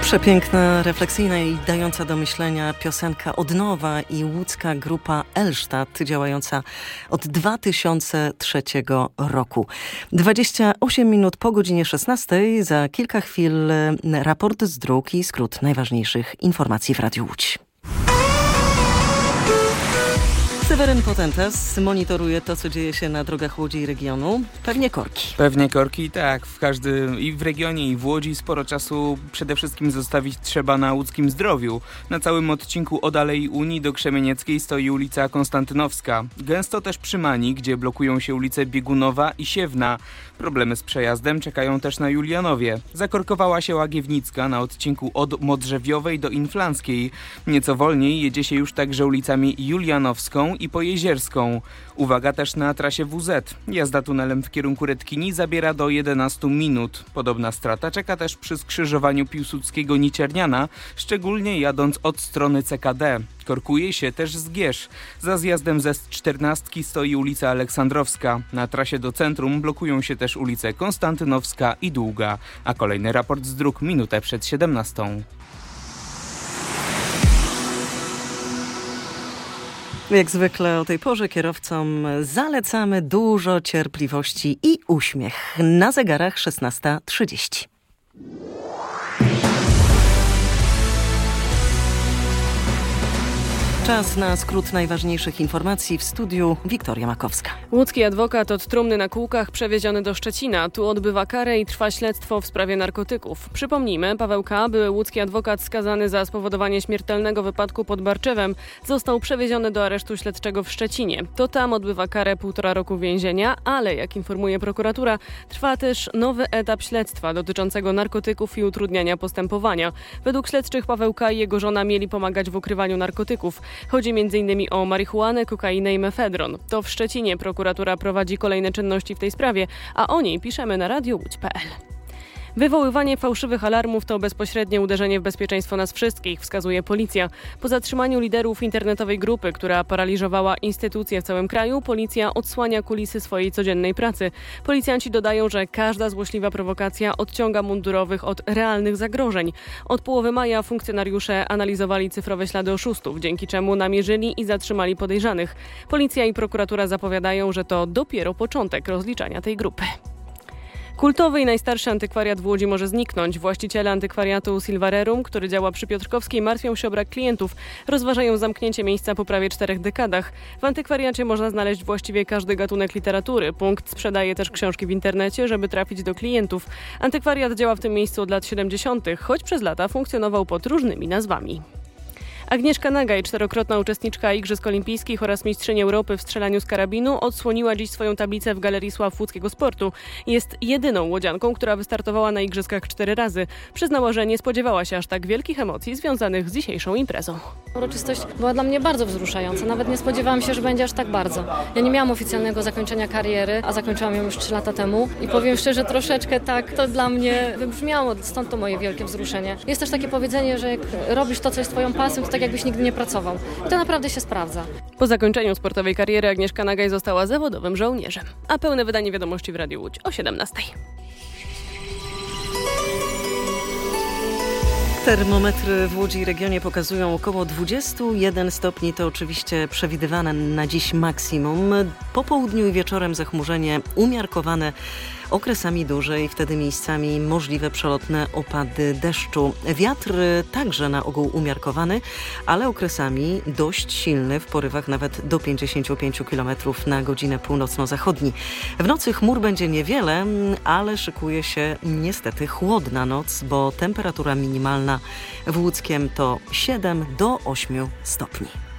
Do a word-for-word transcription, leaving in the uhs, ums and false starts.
Przepiękna, refleksyjna i dająca do myślenia piosenka Odnowa i łódzka grupa Elsztad, działająca od dwa tysiące trzeciego roku. dwadzieścia osiem minut po godzinie szesnastej. Za kilka chwil raport z dróg i skrót najważniejszych informacji w Radiu Łódź. Seweryn Potentas monitoruje to, co dzieje się na drogach Łodzi i regionu. Pewnie korki. Pewnie korki, tak. W każdym, i w regionie, i w Łodzi sporo czasu przede wszystkim zostawić trzeba na łódzkim Zdrowiu. Na całym odcinku od Alei Unii do Krzemienieckiej stoi ulica Konstantynowska. Gęsto też przy Mani, gdzie blokują się ulice Biegunowa i Siewna. Problemy z przejazdem czekają też na Julianowie. Zakorkowała się Łagiewnicka na odcinku od Modrzewiowej do Inflanskiej. Nieco wolniej jedzie się już także ulicami Julianowską i Pojezierską. Uwaga też na trasie W Z. Jazda tunelem w kierunku Redkini zabiera do jedenastu minut. Podobna strata czeka też przy skrzyżowaniu Piłsudskiego-Nicierniana, szczególnie jadąc od strony C K D. Korkuje się też Zgierz. Za zjazdem ze S czternastki stoi ulica Aleksandrowska. Na trasie do centrum blokują się też ulice Konstantynowska i Długa. A kolejny raport z dróg minutę przed siedemnastą. Jak zwykle o tej porze kierowcom zalecamy dużo cierpliwości i uśmiech. Na zegarach szesnasta trzydzieści. Czas na skrót najważniejszych informacji w studiu. Wiktoria Makowska. Łódzki adwokat od trumny na kółkach przewieziony do Szczecina. Tu odbywa karę i trwa śledztwo w sprawie narkotyków. Przypomnijmy, Paweł K., były łódzki adwokat skazany za spowodowanie śmiertelnego wypadku pod Barczewem, został przewieziony do aresztu śledczego w Szczecinie. To tam odbywa karę półtora roku więzienia, ale jak informuje prokuratura, trwa też nowy etap śledztwa dotyczącego narkotyków i utrudniania postępowania. Według śledczych Paweł K. i jego żona mieli pomagać w ukrywaniu narkotyków. Chodzi m.in. o marihuanę, kokainę i mefedron. To w Szczecinie prokuratura prowadzi kolejne czynności w tej sprawie, a o niej piszemy na radio łódź kropka pe el. Wywoływanie fałszywych alarmów to bezpośrednie uderzenie w bezpieczeństwo nas wszystkich, wskazuje policja. Po zatrzymaniu liderów internetowej grupy, która paraliżowała instytucje w całym kraju, policja odsłania kulisy swojej codziennej pracy. Policjanci dodają, że każda złośliwa prowokacja odciąga mundurowych od realnych zagrożeń. Od połowy maja funkcjonariusze analizowali cyfrowe ślady oszustów, dzięki czemu namierzyli i zatrzymali podejrzanych. Policja i prokuratura zapowiadają, że to dopiero początek rozliczania tej grupy. Kultowy i najstarszy antykwariat w Łodzi może zniknąć. Właściciele antykwariatu Silvarerum, który działa przy Piotrkowskiej, martwią się o brak klientów. Rozważają zamknięcie miejsca po prawie czterech dekadach. W antykwariacie można znaleźć właściwie każdy gatunek literatury. Punkt sprzedaje też książki w internecie, żeby trafić do klientów. Antykwariat działa w tym miejscu od lat siedemdziesiątych, choć przez lata funkcjonował pod różnymi nazwami. Agnieszka Nagaj, czterokrotna uczestniczka Igrzysk Olimpijskich oraz mistrzyni Europy w strzelaniu z karabinu, odsłoniła dziś swoją tablicę w Galerii Sław Łódzkiego Sportu. Jest jedyną łodzianką, która wystartowała na Igrzyskach cztery razy. Przyznała, że nie spodziewała się aż tak wielkich emocji związanych z dzisiejszą imprezą. Uroczystość była dla mnie bardzo wzruszająca. Nawet nie spodziewałam się, że będzie aż tak bardzo. Ja nie miałam oficjalnego zakończenia kariery, a zakończyłam ją już trzy lata temu. I powiem szczerze, troszeczkę tak to dla mnie wybrzmiało, stąd to moje wielkie wzruszenie. Jest też takie powiedzenie, że jak robisz to, co jest twoją pasją, to tak jakbyś nigdy nie pracował. I to naprawdę się sprawdza. Po zakończeniu sportowej kariery Agnieszka Nagaj została zawodowym żołnierzem. A pełne wydanie wiadomości w Radiu Łódź o siedemnastej. Termometry w Łodzi i regionie pokazują około dwadzieścia jeden stopni. To oczywiście przewidywane na dziś maksimum. Po południu i wieczorem zachmurzenie umiarkowane, okresami duże i wtedy miejscami możliwe przelotne opady deszczu. Wiatr także na ogół umiarkowany, ale okresami dość silny, w porywach nawet do pięćdziesiąt pięć kilometrów na godzinę północno-zachodni. W nocy chmur będzie niewiele, ale szykuje się niestety chłodna noc, bo temperatura minimalna w Łódzkiem to siedem do ośmiu stopni.